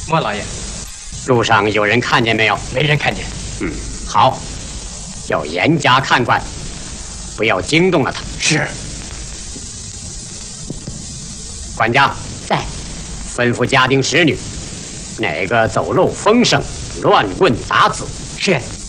莫老爷， 路上有人看见没有？ 没人看见。 好，要严加看管，不要惊动了他。 是。 管家在， 吩咐家丁使女，哪个走漏风声、乱棍打子， 是。